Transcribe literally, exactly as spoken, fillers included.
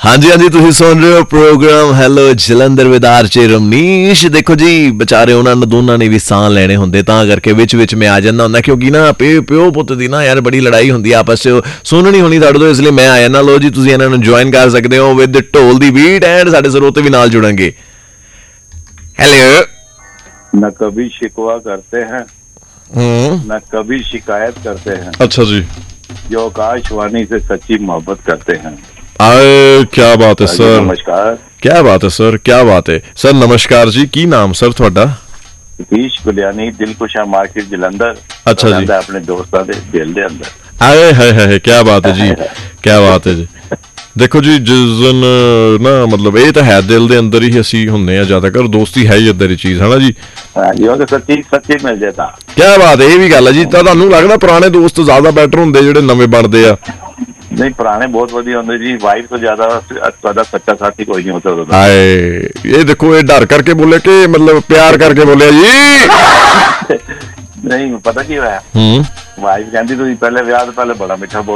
ਹਾਂਜੀ ਹਾਂਜੀ ਤੁਸੀਂ ਸੁਣ ਰਹੇ ਹੋ ਪ੍ਰੋਗਰਾਮ ਹੈਲੋ ਜਲੰਧਰ ਵਿਦ ਆਰਜੇ ਰਮਨੀਸ਼। ਦੇਖੋ ਜੀ ਵਿਚਾਰੇ ਉਹਨਾਂ ਨੂੰ ਦੋਨਾਂ ਨੇ ਵੀ ਸਾਹ ਲੈਣੇ ਹੁੰਦੇ ਤਾਂ ਕਰਕੇ ਵਿੱਚ ਵਿੱਚ ਮੈਂ ਆ ਜਾਂਦਾ ਹੁੰਦਾ ਕਿਉਂਕਿ ਨਾ ਪਿਓ ਪਿਓ ਪੁੱਤ ਦੀ ਨਾ ਯਾਰ ਬੜੀ ਲੜਾਈ ਹੁੰਦੀ ਆ ਆਪਸ 'ਚ ਸੁਣਨੀ ਹੋਣੀ ਤੁਹਾਡੇ ਤੋਂ, ਇਸ ਲਈ ਮੈਂ ਆ ਜਾਂਦਾ। ਲੋ ਜੀ ਤੁਸੀਂ ਇਹਨਾਂ ਨੂੰ ਜੁਆਇਨ ਕਰ ਸਕਦੇ ਹੋ with dhol the beat and ਸਾਡੇ ਸਰੋਤੇ ਵੀ ਨਾਲ ਜੁੜਨਗੇ। हेलो न कभी शिकवा करते हैं न कभी शिकायत करते हैं। अच्छा जी। जो आकाशवाणी से सच्ची मोहब्बत करते हैं। आए क्या बात है सर, नमस्कार। क्या बात है सर, क्या बात है सर। नमस्कार जी, की नाम सर थोड़ा? सतीश गुलियानी, दिलकुशा मार्केट जलंधर। अच्छा जी। अपने दोस्तों के दिल दे अंदर। आए है है क्या बात है जी, क्या बात है जी। ਦੇਖੋ ਜੀ ਜਿਸ ਦਿਨ ਨਾ ਮਤਲਬ ਇਹ ਤਾਂ ਹੈ ਦਿਲ ਦੇ ਅੰਦਰ ਹੀ ਅਸੀਂ ਹੁੰਦੇ ਆ ਜ਼ਿਆਦਾਤਰ, ਦੋਸਤੀ ਹੈ ਹੀ ਇੱਦਾਂ ਦੀ ਚੀਜ਼ ਹੈ ਨਾ ਜੀ। ਹਾਂਜੀ ਉਹ ਤਾਂ ਸੱਚੀ ਸੱਚੀ ਮਿਲ ਜੇ ਤਾਂ ਕਿਆ ਬਾਤ ਹੈ, ਇਹ ਵੀ ਗੱਲ ਹੈ ਜੀ। ਤਾਂ ਤੁਹਾਨੂੰ ਲੱਗਦਾ ਪੁਰਾਣੇ ਦੋਸਤ ਜ਼ਿਆਦਾ ਬੈਟਰ ਹੁੰਦੇ ਜਿਹੜੇ ਨਵੇਂ ਬਣਦੇ ਆ? ਨਹੀਂ ਪੁਰਾਣੇ ਬਹੁਤ ਵਧੀਆ ਹੁੰਦੇ ਜੀ। ਵਾਈਫ ਤੋਂ ਜ਼ਿਆਦਾ ਤੁਹਾਡਾ ਸੱਚਾ ਸਾਥੀ ਕੋਈ ਨਹੀਂ ਹੋ ਸਕਦਾ। ਹਾਏ ਇਹ ਦੇਖੋ ਇਹ ਡਰ ਕਰਕੇ ਬੋਲੇ ਕਿ ਮਤਲਬ ਪਿਆਰ ਕਰਕੇ ਬੋਲਿਆ ਜੀ? ਨਹੀਂ ਪਤਾ ਕੀ ਹੋਇਆ, ਹੂੰ ਵਾਈਫ ਕਹਿੰਦੀ ਤੁਸੀਂ ਪਹਿਲੇ ਵਿਆਹ ਤੋਂ ਪਹਿਲੇ ਬੜਾ ਮਿੱਠਾ